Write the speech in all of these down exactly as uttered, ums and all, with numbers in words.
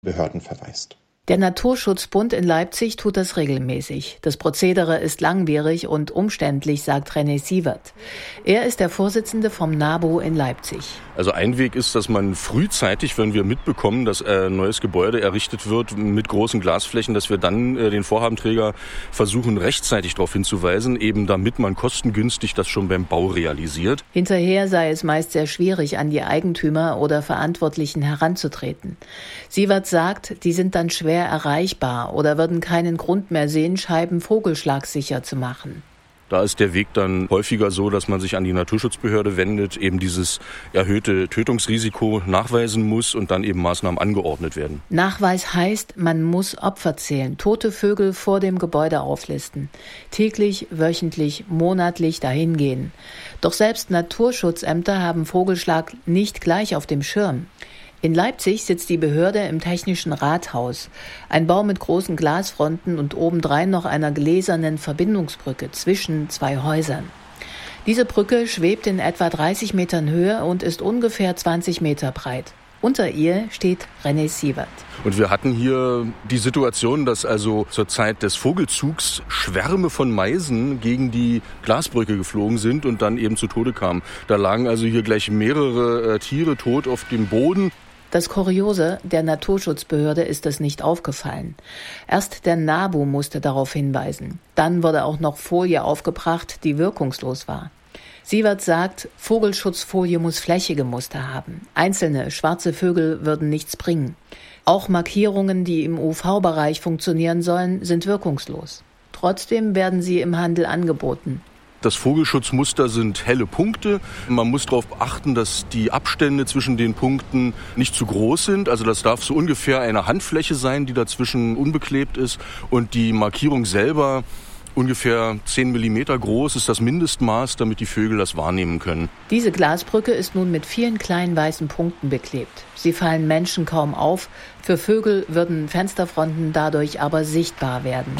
Behörden verweist. Der Naturschutzbund in Leipzig tut das regelmäßig. Das Prozedere ist langwierig und umständlich, sagt René Sievert. Er ist der Vorsitzende vom NABU in Leipzig. Also ein Weg ist, dass man frühzeitig, wenn wir mitbekommen, dass ein neues Gebäude errichtet wird mit großen Glasflächen, dass wir dann den Vorhabenträger versuchen, rechtzeitig darauf hinzuweisen, eben damit man kostengünstig das schon beim Bau realisiert. Hinterher sei es meist sehr schwierig, an die Eigentümer oder Verantwortlichen heranzutreten. Sievert sagt, die sind dann schwer erreichbar oder würden keinen Grund mehr sehen, Scheiben vogelschlagsicher zu machen. Da ist der Weg dann häufiger so, dass man sich an die Naturschutzbehörde wendet, eben dieses erhöhte Tötungsrisiko nachweisen muss und dann eben Maßnahmen angeordnet werden. Nachweis heißt, man muss Opfer zählen, tote Vögel vor dem Gebäude auflisten. Täglich, wöchentlich, monatlich dahin gehen. Doch selbst Naturschutzämter haben Vogelschlag nicht gleich auf dem Schirm. In Leipzig sitzt die Behörde im Technischen Rathaus. Ein Bau mit großen Glasfronten und obendrein noch einer gläsernen Verbindungsbrücke zwischen zwei Häusern. Diese Brücke schwebt in etwa dreißig Metern Höhe und ist ungefähr zwanzig Meter breit. Unter ihr steht René Sievert. Und wir hatten hier die Situation, dass also zur Zeit des Vogelzugs Schwärme von Meisen gegen die Glasbrücke geflogen sind und dann eben zu Tode kamen. Da lagen also hier gleich mehrere äh, Tiere tot auf dem Boden. Das Kuriose, der Naturschutzbehörde ist es nicht aufgefallen. Erst der NABU musste darauf hinweisen. Dann wurde auch noch Folie aufgebracht, die wirkungslos war. Sievert sagt, Vogelschutzfolie muss flächige Muster haben. Einzelne schwarze Vögel würden nichts bringen. Auch Markierungen, die im U V-Bereich funktionieren sollen, sind wirkungslos. Trotzdem werden sie im Handel angeboten. Das Vogelschutzmuster sind helle Punkte. Man muss darauf achten, dass die Abstände zwischen den Punkten nicht zu groß sind. Also das darf so ungefähr eine Handfläche sein, die dazwischen unbeklebt ist. Und die Markierung selber ungefähr zehn Millimeter groß ist das Mindestmaß, damit die Vögel das wahrnehmen können. Diese Glasbrücke ist nun mit vielen kleinen weißen Punkten beklebt. Sie fallen Menschen kaum auf. Für Vögel würden Fensterfronten dadurch aber sichtbar werden.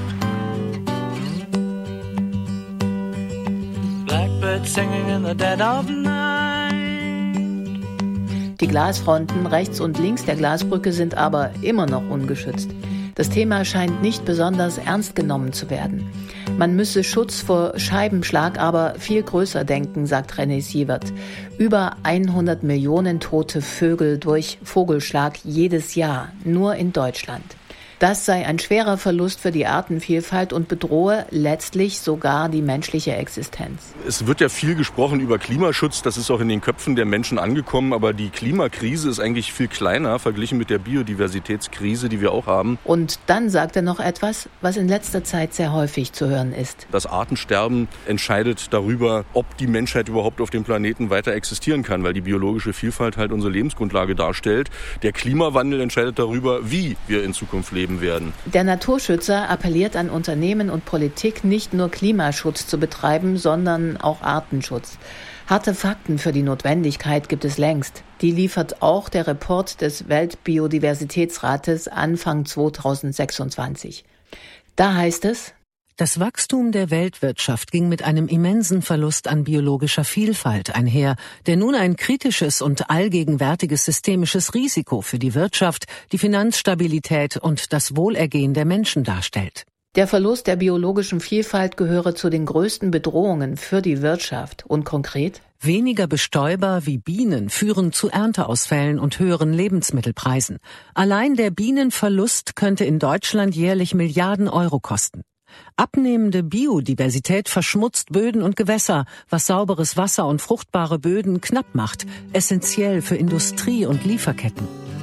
Die Glasfronten rechts und links der Glasbrücke sind aber immer noch ungeschützt. Das Thema scheint nicht besonders ernst genommen zu werden. Man müsse Schutz vor Scheibenschlag aber viel größer denken, sagt René Sievert. Über hundert Millionen tote Vögel durch Vogelschlag jedes Jahr, nur in Deutschland. Das sei ein schwerer Verlust für die Artenvielfalt und bedrohe letztlich sogar die menschliche Existenz. Es wird ja viel gesprochen über Klimaschutz, das ist auch in den Köpfen der Menschen angekommen, aber die Klimakrise ist eigentlich viel kleiner verglichen mit der Biodiversitätskrise, die wir auch haben. Und dann sagt er noch etwas, was in letzter Zeit sehr häufig zu hören ist. Das Artensterben entscheidet darüber, ob die Menschheit überhaupt auf dem Planeten weiter existieren kann, weil die biologische Vielfalt halt unsere Lebensgrundlage darstellt. Der Klimawandel entscheidet darüber, wie wir in Zukunft leben werden. Der Naturschützer appelliert an Unternehmen und Politik, nicht nur Klimaschutz zu betreiben, sondern auch Artenschutz. Harte Fakten für die Notwendigkeit gibt es längst. Die liefert auch der Report des Weltbiodiversitätsrates Anfang zweitausendsechsundzwanzig. Da heißt es: Das Wachstum der Weltwirtschaft ging mit einem immensen Verlust an biologischer Vielfalt einher, der nun ein kritisches und allgegenwärtiges systemisches Risiko für die Wirtschaft, die Finanzstabilität und das Wohlergehen der Menschen darstellt. Der Verlust der biologischen Vielfalt gehöre zu den größten Bedrohungen für die Wirtschaft. Und konkret? Weniger Bestäuber wie Bienen führen zu Ernteausfällen und höheren Lebensmittelpreisen. Allein der Bienenverlust könnte in Deutschland jährlich Milliarden Euro kosten. Abnehmende Biodiversität verschmutzt Böden und Gewässer, was sauberes Wasser und fruchtbare Böden knapp macht, essentiell für Industrie und Lieferketten.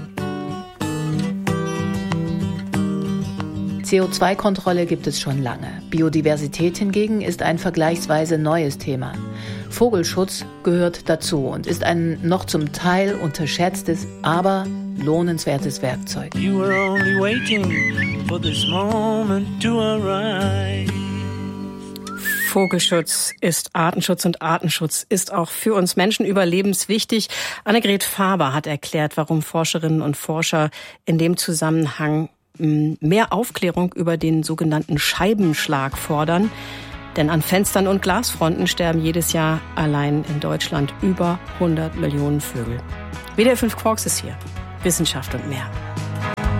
C O zwei Kontrolle gibt es schon lange. Biodiversität hingegen ist ein vergleichsweise neues Thema. Vogelschutz gehört dazu und ist ein noch zum Teil unterschätztes, aber lohnenswertes Werkzeug. You were only waiting for this moment to arrive. Vogelschutz ist Artenschutz und Artenschutz ist auch für uns Menschen überlebenswichtig. Annegret Faber hat erklärt, warum Forscherinnen und Forscher in dem Zusammenhang mehr Aufklärung über den sogenannten Scheibenschlag fordern. Denn an Fenstern und Glasfronten sterben jedes Jahr allein in Deutschland über hundert Millionen Vögel. W D R fünf Quarks ist hier. Wissenschaft und mehr.